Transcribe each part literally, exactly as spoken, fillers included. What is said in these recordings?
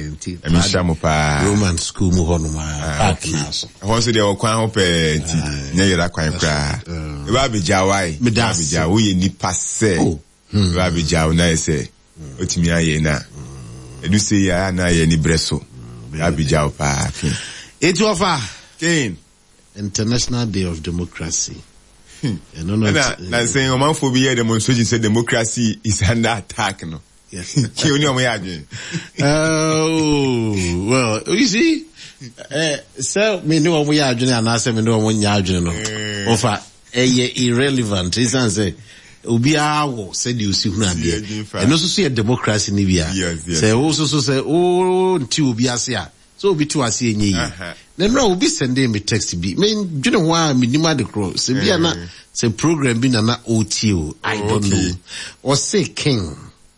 nti emi shamu pa Roman school mu hono ma park na so ho so de okwan ho pe nti nya yera kwan kra e ba be jawai me da be jawo ye nipa se e ba be jawo na ese otimi aye na edu se ya na ye ni breso ya be jawo pa it offer Ken International Day of Democracy. I don't know. Na saying oman for be here demonstration say democracy is under attack no. Yes. Ki oni omo yadwen. Oh, well, you see, eh so me no omo yadwen and say me no omo yadwen no. Offer eh irrelevant. Reason say obi awo said you see huna be. And also see democracy ni bia. Say also so say oh nti obi ase a. So obi to ase enyi. Then no obi send me text bi. Me dwene ho a minima de cross. Se bia na se program bi na na O T O. I don't know. Or say King.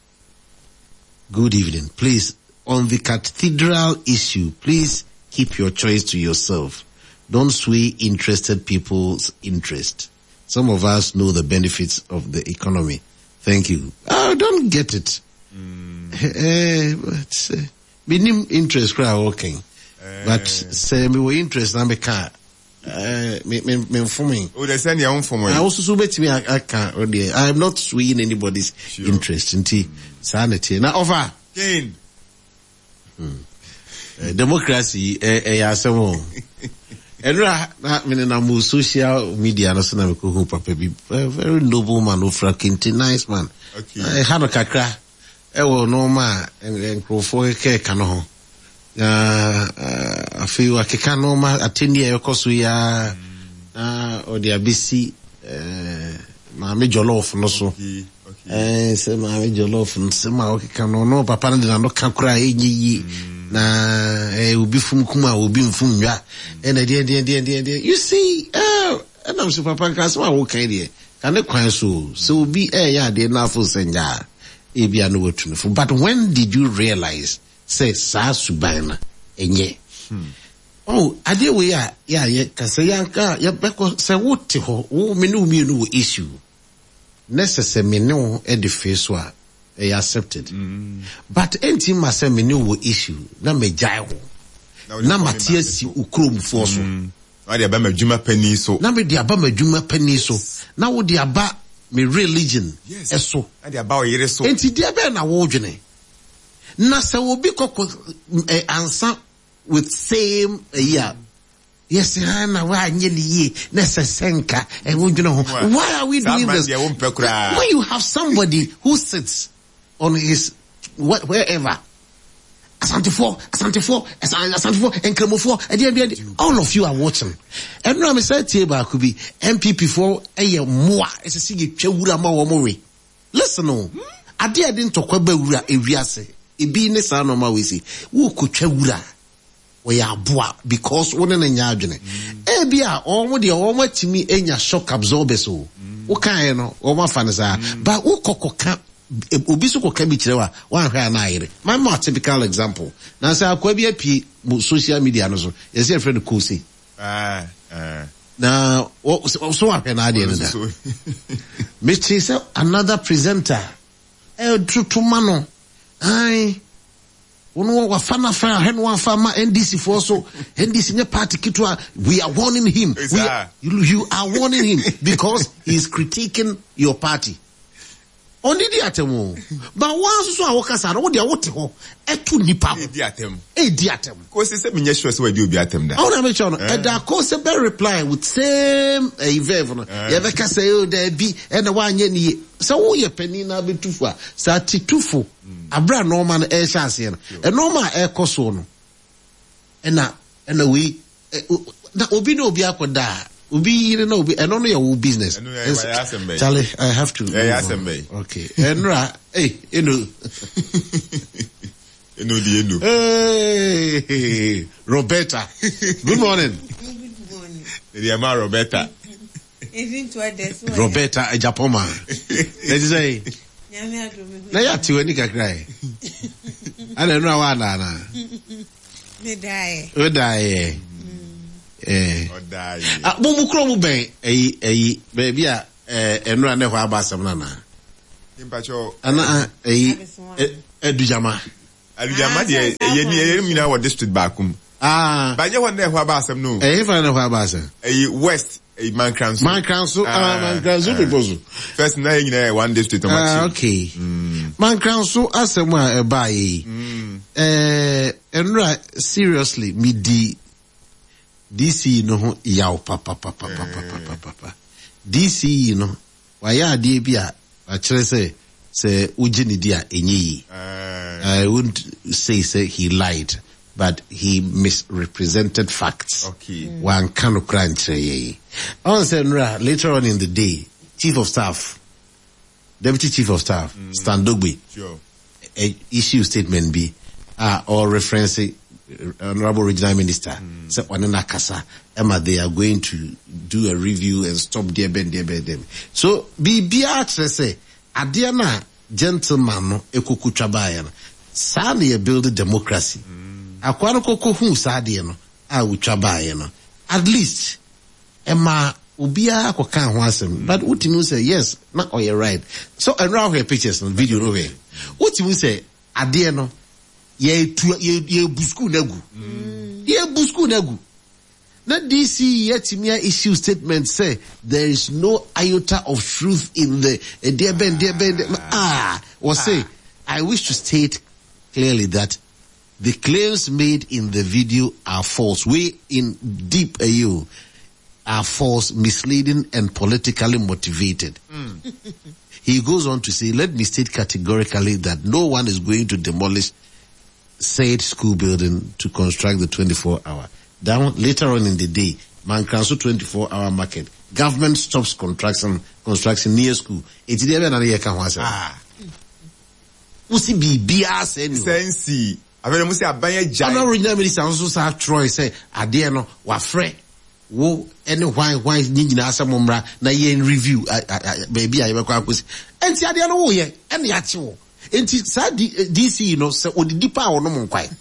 Good evening. Please, on the cathedral issue, please keep your choice to yourself. Don't sway interested people's interest. Some of us know the benefits of the economy. Thank you. I don't get it. Mm. Uh, but, uh, minim interest crowd working. Uh, but say me we interest na me can uh me me me informing. Oh, they send your own form. I also so bet me I, I can oh dear. I am not swaying anybody's sure. interest into mm. sanity. Now offer. Ken. Hmm. Uh, democracy eh eh asemo. Enra na me na mo social media no so na me ko hu papa bi very noble man of Frakinti, nice man. Okay. I had a kakra. E wo no ma enkrofo ke ka no ho. Uh, I feel like I can't know my attend here because we are uh, or the abisi uh, my major love no so eh say my major love no say my okay can no papa na no kan kura enyi na eh obi fum kuma obi mfum nwa eh na dey dey dey dey you see eh and I'm so papa can say what kind there can the kwan so so obi eh ya dey na fo senja e bia no watu but when did you realize say sa subana enye hmm. Oh ade we ya ya ya kase yanka ya beko say wote ho wo me no me no issue necessary me no e de face wa e accepted mm. But enti ma say me no issue na me jai ho na matia si ukrom fo so na de aba madwuma pani so na me de aba madwuma pani so na wo de aba me religion yes. eso na de aba o yere so enti de aba na wo dwene na se obi koko eh, answer with same uh, yeah yes na wa anye ni ye na se senka e wonjuna ho why are we doing this when you have somebody who sits on his wh- wherever Asante for Asante for Asante for Nkremofo all of you are watching and now me say tie ba could be M P P for eye moa esisi ge twawura ma wo mo we listen no ade ade ntokwa ba wura ewiase ebi ne sa no ma we si wo kotwa wura we ya boa because wona na nya adwene e bia omo de omo atimi enya shock absorbers o wo kan no omo fa ne sa ba wo kokoka obi so koka bi kire wa wan hwa na ayire my more typical example na say akwa bi apie social media no so you see friend ko say ah ah na so wa hwa na ade no da me say another presenter e tutuma no ai wono wa fana fa hen wa fa ma N D C for so N D C nye party kitwa we are warning him we are, you, you are warning him because he is critiquing your party only di atemu but once so awoka sa no dia wote ho etu nipa e di atem e di atem ko se se menye sure se we di obi atem da I want to make sure e da ko se be reply with same e verve no ye be ka say o da bi e na wa anye ni se wo ye pani na be tufu a sa titufu abra normal e sha ase no e normal e koso no e na e na we na obi no obi akoda Ubi you know be and only your business. Charlie, I have to. Yeah, okay. Enra, hey, you know. You know the you know. Hey, Roberta. Good morning. Good morning. The ama Roberta. Isn't what this one? Roberta Japoma. Let's say. Na ya ti weni kakrai. Ana no wa na na. Me die. We die. Eh odai ah mo mu kro mu ben eyi eyi be bia eh enura ne ho abasam na na impacho ana eyi edujama Alijama de ye ni ye mi na wo district bakum. Ah. Ba ye won na ho aba asem no. Eh fa na ho aba asem. Eh West eh Mankranso. Mankranso ah Mankranso people. First na ye na one district on Ah okay. Mm. Mankranso asem a e ba yi. Mm. Eh enra seriously me di D C no ho yaw papa papa papa papa papa. D C no wa ya ade bi a a kire say say ugini dia enyi. I wouldn't say say he lied, but he misrepresented facts. Okay. One cannot crunch. Later on in the day, Chief of Staff, Deputy Chief of Staff, mm. Stan Dogbe, sure. a issue statement B, uh, or referencing Honorable Regional Minister, mm. so Wanena Kasa, Emma, they are going to do a review and stop their bend, their bend. So, be be say, Adiana, gentleman, no, ekuku trabayan. Sani build democracy. Mm. Akwano koko hu sadi no, a utrabayan no. At least, Emma, ubia kwa kan wasem. But utimu say, yes, not all you're right. So, and now here pictures and video no way. Utimu say, adie no, ye tu, ye, ye busku negu. Mm. Ye busku negu. Na D C Yetimia issue statement say there is no iota of truth in the uh, dear Ben, dear Ben. Ah, or say, I wish to state clearly that the claims made in the video are false. We in deep A U are false, misleading, and politically motivated. Mm. He goes on to say, let me state categorically that no one is going to demolish said school building to construct the twenty-four hour. Down later on in the day, Mankranso twenty-four hour market. Government stops construction construction near school. It's the other year can was ah. Usi be B S N. Sensi. I mean, Musi Abaya Jai. Honorable Regional Minister also said Troy say, Adiano, wa fre, wo, any why, why, Nina Samumra, na ye in review, baby, I ever was. And see Adiano, oh, yeah, and Yacho. And sad D C, you know, so the deeper or no more quite.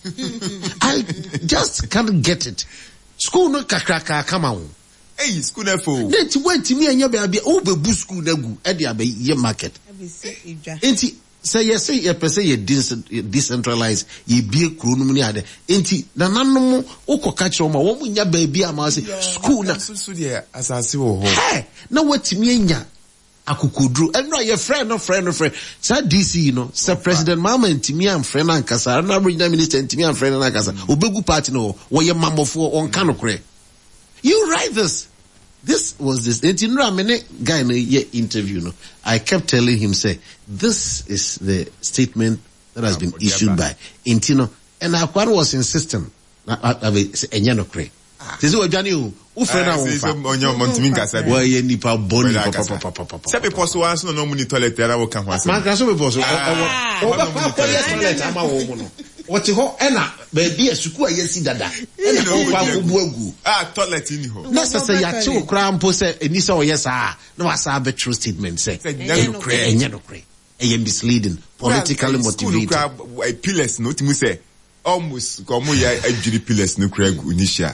I just can't get it. School no kakraka come on. Hey, school na fo. Then to went to me and your baby, oh, be school na gu, at the ye market. And say, yes, say, ye per se, ye decentralized, ye be a crunumuni ade. Enti, na nanomo, oko catch on my woman, ya baby, I'm school na. So, dear, as I see, oh, hey, now what to me and ya. Akukudru and no your friend no friend no friend sa D C you know sa President Mama ntimi am friend ankasa na Regional Minister ntimi am friend ankasa obegu party no wo ye mamofo on kanokre. You write this this was this ntinra mene guy no ye interview no I kept telling him say this is the statement that has been issued by Intino and Akwano was insisting na enye no kre this is what Johnny who friend na won onyo montimi nkasa bi wa ye nipa boni papa papa papa se be poso wan so no mu ni toilet era wo kan ho ase man kan so be poso o ba pa ko yes toilet ama wo mu no o ti ho e na ba bi asuku a yesi dada e na ko kwa ko bu agu ah toilet ni ho na se se ya chi kra mpo se eni se o yes ah na wa sa be true statement say enye no kre e ye misleading politically motivated pillars no ti mu say almost komo ya adwiri pillars no kra gu initial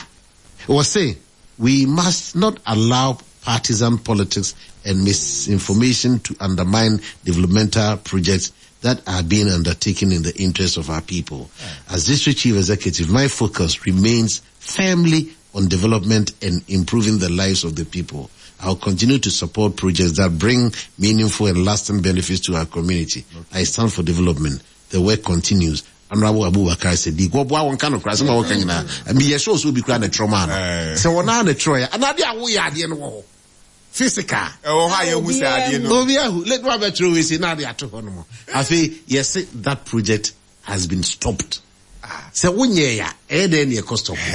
was say we must not allow partisan politics and misinformation to undermine developmental projects that are being undertaken in the interest of our people. Yeah. As District Chief Executive, my focus remains firmly on development and improving the lives of the people. I'll continue to support projects that bring meaningful and lasting benefits to our community. Okay. I stand for development. The work continues. Honorable Abubakar said, "Go boy one kind of crash. I'm working now. I mean, yes, also be crying a trauma. So one on the Troy, and I did we are the war physical. Oh, how you say I didn't know. Let me be true. We say now they are too honorable. I say yes, that project has been stopped. So one year, eh, then your cost of.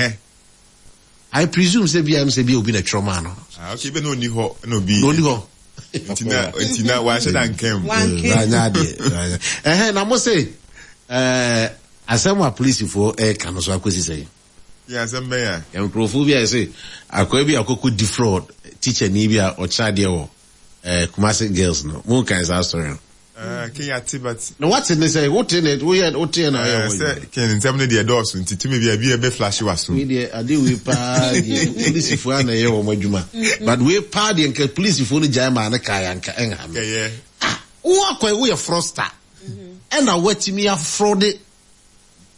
I presume say B M say be obi a trauma no. Okay, but no ni ho, no be. No ni ho. Tina, tina, why should I come? One came. Eh, na mo say. Uh, asema police for eh kan so akosi say yeah asema ya enkrofobia say akobi akoko defraud teacher ni bia o child there wo eh Kumasi girls no mo kan sa story ah Kenya Tibet no what in say what in it we had what in na say Ken ntem no dey doors ntitimi bia bia be flash waso we dey ade we pa police for na ye wo madwuma but we pa dey nke police for no jama na kaya nka enha me yeah wo akoy we froster and I wait me a fraud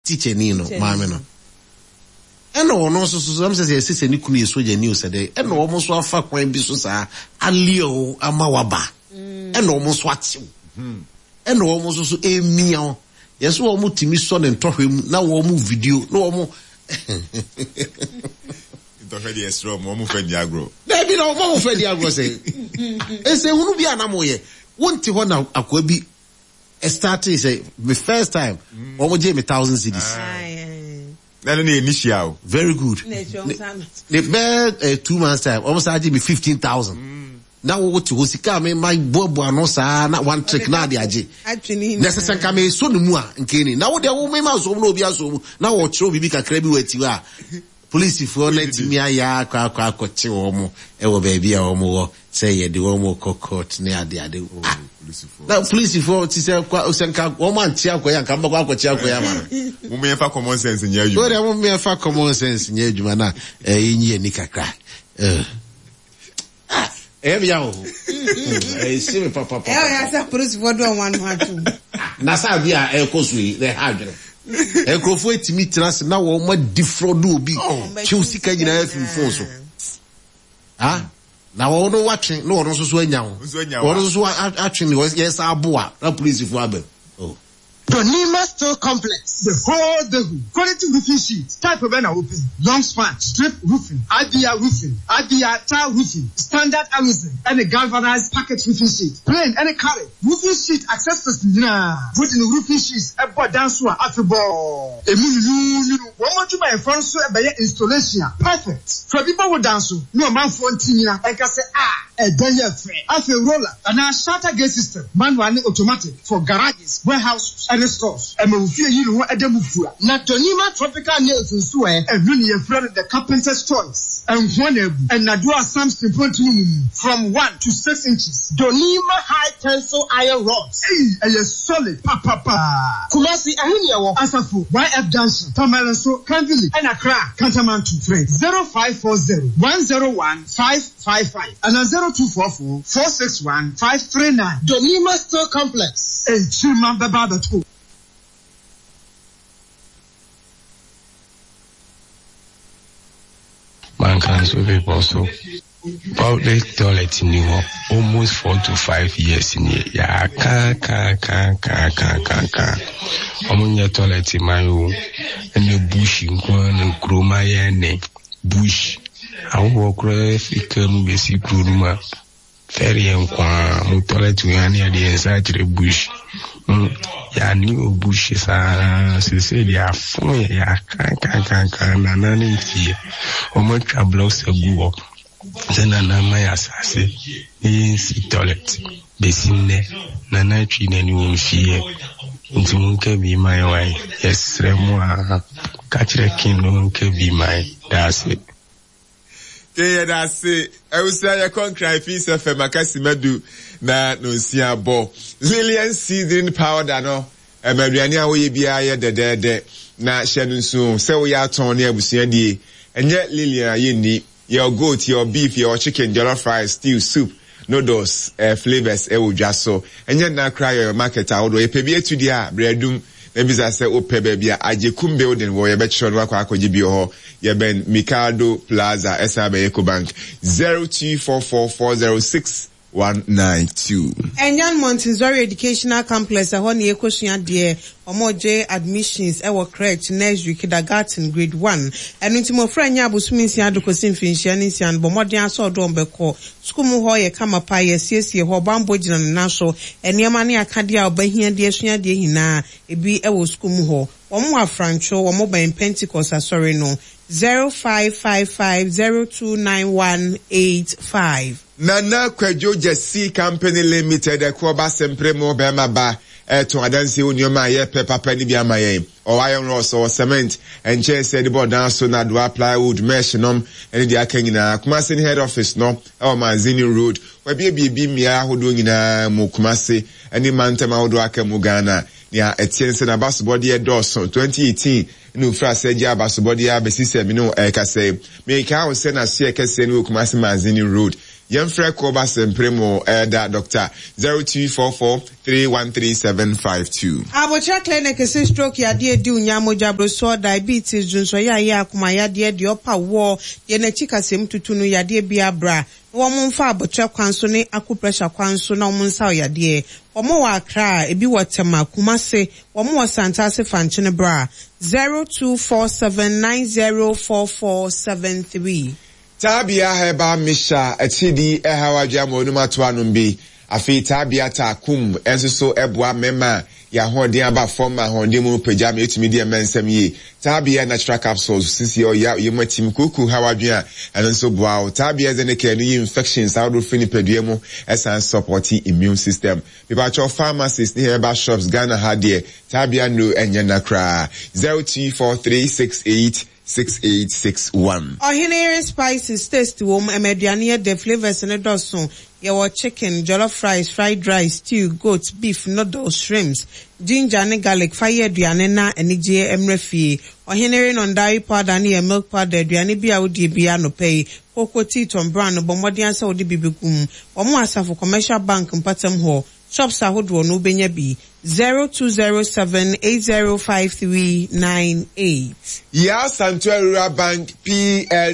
teacher ni no maame no eno ono so so am say sese ni kunu yeso je ni o sede eno omo so afa kwan bi so sa alio ama waba eno omo so atew eno omo so so emia yeso omo timi so ne ntohwem na wo omo video na omo ntohwe di estro mo omo fe di agro na bi na omo fe di agro say ese hunu bi anamo ye wonti ho na akwa bi started say the first time omo je me one thousand cedis na no initial very good the best uh, two months time almost I give me fifteen thousand mm. now what to sika me my bobo no sa na one trick na de age actually necessary ka me so no mu a nkeni na wo de wo me ma so no obi aso na wo chiro bibi kakra bi wati wa police for let me aya kwa kwa koche wo mo e wo ba bia wo mo say ye de wo mo court na ade ade na police for ti say kwa osenka wo man ti akoya nka mbakwa akoche akoya ma mo me fa common sense nya adwuma wo de mo me fa common sense nya adwuma na eh yin ni kakra eh ah eh bia wo eh si me papa papa eh ya sa police for do one one two na sa bia e kosui the hardre e krofo etimi trans na wo ma defraud obi chelsea ka nyina afim phone so ah na wo no watching no no so so anya wo wo so so actually yes aboa na police for abel oh Donima Store Complex. The whole the quality roofing sheet. Type of an open. Long span. Strip roofing. I B R roofing. I B R tile roofing. Standard Amazon. And a galvanized packet roofing sheet. Plain and a carry. Roofing sheet accessories. Nah. Put in the roofing sheets. A board dance one. After a million. One more to my front so by installation. Perfect. For people who dance. No man for Tina. I can say ah. A day free. After roller. And a shutter gate system. Manual automatic. For garages. Warehouses. And stores. And we feel you know at the move. Not Donima Tropical Nails in Sue, and really a friend of the carpenter's choice. And one and Nadua Samson from one to six inches. Donima high tensile iron rods. Hey, and a solid papa papa. Kumasi Ahinia Asafu, Y F Danson, Tamaranso, Canville, and Accra, Cantamantu, Fred. zero five four zero one zero one five five five and a zero two four four four six one five three nine. Donima Store Complex. And Chima Baba too. Man can so be also public toilet in New almost four to five years in here. Yeah, can can can can can can can. Among your toilet in my own and the bush in one and grow my name bush. I walk if come basic room. Ferry and Quan, toilet to any of the inside the bush. Ya new bushes are Cecilia for ya can can can can and an here. Or much a blouse a boo. Then I my assassin is toilet. Basine, Nana Chin and won't fear. Into Munke be my wife. Yes, Remoa. Catch a king, Munke be my. That's it. Kaya da se ewusa ya concrete piece of makasi madu na no sia bo Lilian seasoning powder no e maduane a wo ye bia ye dedede na hye no nso se wo ya ton na abusua die enye Lilian ye ni your goat your beef your chicken jollof rice stew soup noodles uh, flavors e wo dwa so enye na cry your market a wo do e pe bi etu dia breadum Ebiza se ope baby Ajekum building wo ye betcho no akwa akwaji bi ho ye ben Mikado Plaza S R B Eco Bank zero two four four four zero six one nine two. Enyan Montessori Educational Complex a hon ye kwesua de omoje admissions e wo correct nursery kindergarten grade one enu ntimo fra nya abosumi nsia adokosi mfinhia ne nsia bo modern aso do mbeko school mu ho ye kama pa ye siesie ho bambo gina na so eniema ne akade a obahia de asua de hina ebi e wo school mu ho omo afrancho omo ban Pentecost asori no zero five five five zero two nine one eight five. Nana Kwejo Jesse Company Limited ekwoba sempremo bema ba eto adanse onyoma ye pepper penny bi amaye o iron rods or cement and chair said board down so na do plywood mesh nom and the akanyina Kumasi head office no o Manzini road we bi bi bi mia hodo nyina mu Kumasi any mantem hodo akamu Ghana nia etiense na basketball ye doso twenty eighteen no fra seja basketball ya besise mi no e ka say me ka o se na se ka se no Kumasi Manzini road Yemfre Koba Sempremo Eda Doctor zero two four four three one three seven five two. Abocha clinic is stroke ya die di unyamo jabro so diabetes junso ya ya kuma ya die di opa wo ye na chika sem tutunu ya die bia bra. Wo mo mfa abocha kwanso ne aku pressure kwanso na mo nsa ya die. Wo mo wa Accra ebi wotema Kumase wo mo wa Santase fanchene bra zero two four seven nine zero four four seven three. Tabia heba misha etidi ehawadwa monuma to anumbi afi tabia ta kum enso so eboa mema ya hoden aba form ahoden mu pagya me etimi de mensem yi tabia natural capsules sisi o ya yematim kuku hawadwa enso boa tabia zeneke no infections out of fini pedua mu esan support immune system people cho pharmacists ni heba shops Ghana ha de tabia no enye nakra zero two four three six eight six eight six one. Ordinary spices taste wom emeduane the flavors in the dosun. Your chicken, jollof rice, fried rice, stew, goat, beef, noodles, shrimps, ginger and garlic, fire duane na enije emrefi. Ordinary non dairy powder ni milk powder duane bia odi bia no pay. Cocoa tea tom brown no bomodian sa odi bibigum. Omo asafo commercial bank mpatem ho. Shops ahodwo no benya bi zero two zero seven eight zero five three nine eight. Ya Santuary Bank P L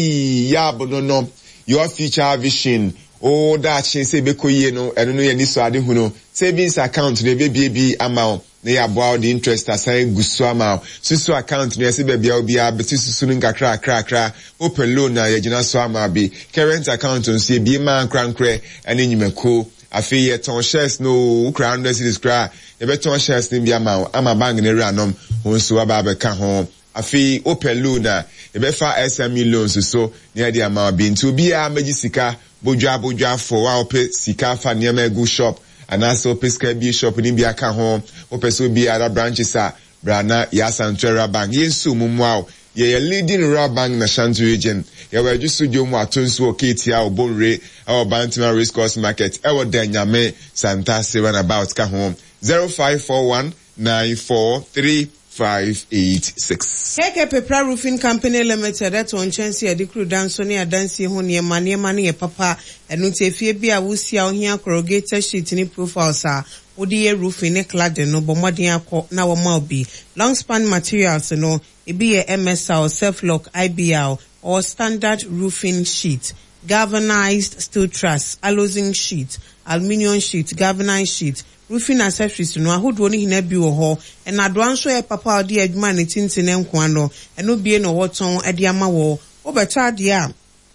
C ya bonono your future vision. Oh, that she say bekoye no eno no yani so ade hu no savings account na be bi amount na ya boa the interest assign gusu amount susu account na se be bia obi a beti susu nkakra kra kra open loan na ya gina so amount bi current account on se bi man krankre ene nyimako afi ye ton shares no kra hundred cities kra ye be ton shares ni bi amount ama bank na ranom ho so aba be ka ho afi open loan na ye be fa S M E loans so near the amount bi nti obi a meji sika bojwa bojwa for wa ope sika fa niam egu shop anaso ope sika bi shop ni bi aka ho ope so bi other branches a brana ya Santuary Bank yensu mumwa ye ye leading rural bank na Shantu region ye we ju studio mu atonso oketia obonre our Bantima Race Course Market e wo danyame Santase run about ka ho zero five four one nine four three five eight six. K K Pepra Roofing Company Limited at on chance ya dikru danso ni adansi ho ne ma ne ma ne papa enu te fie bi a wusia ohia corrugated sheet ni profiles a wodi ye roofing ne cladding no bomodin akọ na wo ma obi long span materials no ebi ye M S L self lock I B L or standard roofing sheet, galvanized steel truss, alloying sheet, aluminium sheet, galvanized sheet, roofing accessories no ahodo ni hina bi wo ho and adwanso e papa odi adwuma ne tintin enko no eno bie no woton ade ama wo obeta de a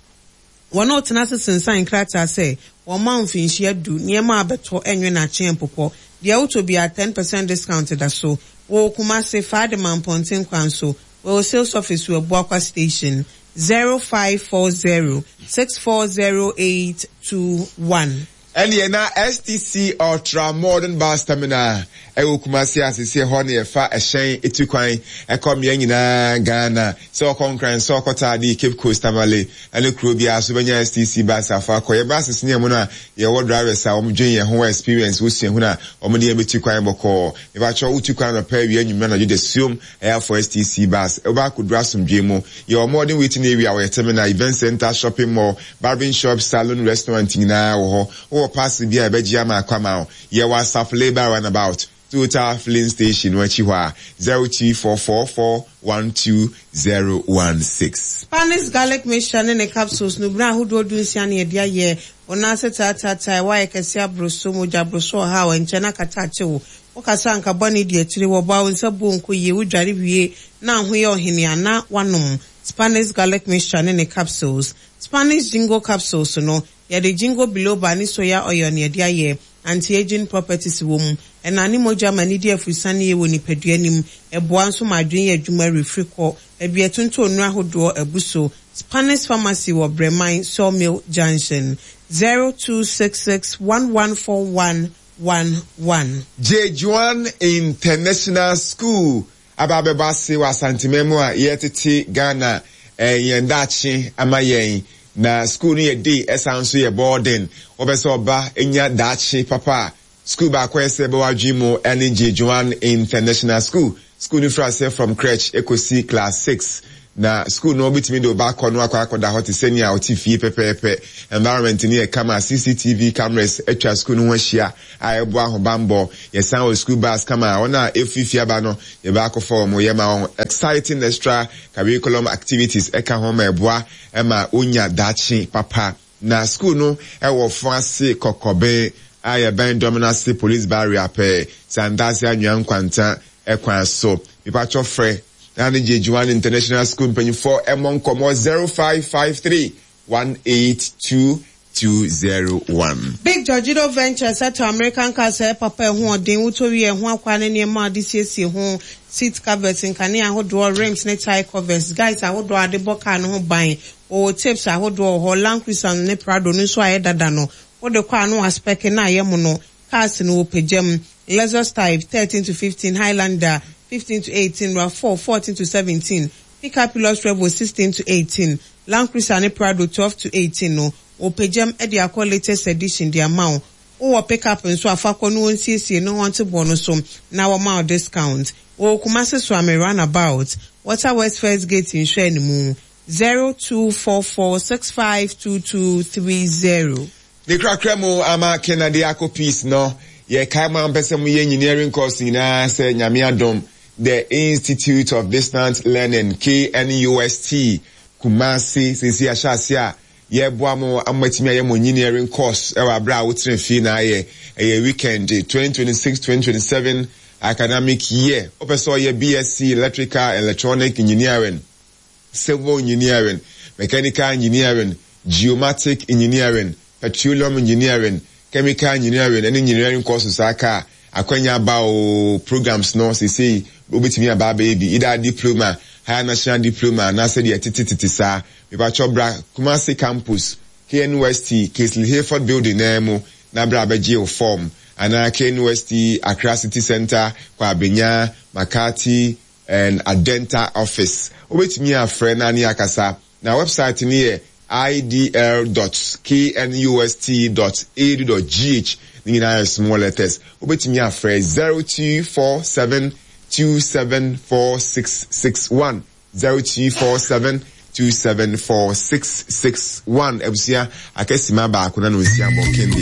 wono tenase sensan krata say wo man finshi adu niema abeto enwe na chen popo de auto be a ten percent discount da so wo kuma se fade man ponten kwanso wo sales office wo Buakwa station zero five four zero six four zero eight two one. Eni na S T C Ultra Modern Bus Terminal ewo Kumasi asese ho na efa ehyen etukwan ekom ye nyina Ghana so konkran so kota di Cape Coast Tamale ene kuro bia so benya S T C bus afa koye bus ne mu na ye wo drivers a om dwen ye ho experience wo sua hu na om de ebetukwan boko e ba cho utukwan no pa wi anyum na de assume e for S T C bus e ba ku drasum dwe mu ye o modern waiting area we terminal event center shopping mall barbering shop salon restaurant nyina wo ho pass bia beji ama kwama ye WhatsApp labor run about Total filling station wachiwa zero two four four four one two zero one six. Spanish garlic mixture ne capsules no bra hodo dunsia ne dia ye ona seta tata wa ekesia broso moja broso ha wa nchena katache wo okasa nka boni die tire wo ba wonsa bonko ye wudware wie na ho ye ohene ana wanom Spanish garlic mixture ne capsules. Spanish jingo capsules no ya de jingo biloba ni soya oil ne dia ye anti-aging properties wom enani moja manidi afusani ye woni peduanim eboa nso madwen ye adwuma refri ko ebie tonto onu ahodo ebuso Spanish Pharmacy wo Breman Sawmill Junction zero two six six one one four one one one. J Juan International School ababeba se wa santimemo a yetete Ghana eh yendachi amayen na school ni ye day esanso ye boarding obeso oba enya dachi papa school ba kwese be wadwimo ene J Juan International School school ni fra say from crèche ekosi class six na school no bitimi do ba kɔ no akɔ akɔ da hot senia oti fie pepepe environment ni e kama C C T V cameras etwa school no ho hia a ebo ahobambo yesan o school bus kama ona efifi aba no ye ba akɔ form ye ma exciting extra curriculum activities eka ho ma eboa e ma onya dachi papa na school no e wo fase kokobe aye ben dominance police barrier pe sandasi anwan kwanta e kwan so pipacho frɛ and J Juan International School twenty-four Emon Como zero five five three one eight two two zero one. Big Georgido Ventures at American Castle Papa who den utori e ho akwane ne ma de siesie ho seat covers in kane ahodo rims ne tie covers guys ahodo ade boka no ho ban o tips ahodo ho Land Cruiser ne Prado no so aye dada no wo de kwa no aspect na aye mo no cars no pejam Lexus type thirteen to fifteen Highlander fifteen to eighteen, RAV four, fourteen to seventeen, Pickup Plus Revo sixteen to eighteen, Land Cruiser and Prado twelve to eighteen, no, or Pejam Ediaco latest edition, the amount, or Pickup and so afako no one C C no want to bonus, now amount discount, or Kumasi Swami roundabout, Water West First Gate in Shenmue, zero two four four six five two two three zero. The Krakremo ama Kenadiako piece, no, ye Kaima Pesemu engineering course in a say Nyamiadom. The Institute of Distance Learning, K N U S T, Kumasi, Sisi Ashasia, ye boamo amatimi ye engineering course, ewa bra utrin fi na ye, a weekend, twenty twenty-six twenty twenty-seven academic year. Opeso ye B S c Electrical Electronic Engineering, Civil Engineering, Mechanical Engineering, Geomatic Engineering, Petroleum Engineering, Chemical Engineering, and engineering courses aka, akwanya bao programs no, sisi, ubitimi aba baby either diploma higher national diploma na say the tititi sa me ba chobra Kumasi campus K N U S T Kingsley Hayford building na mu na bra ba geo form ana K N U S T Accra City Center kwa Benya Makati and Adenta office ubitimi afre na ni akasa na website ni e I D L dot K N U S T dot A D dot G H ni na small letters ubitimi afre zero two four seven two seven four six six one zero two four seven two seven four six six one. Ebusia akesima ba akuna no isia bo kendi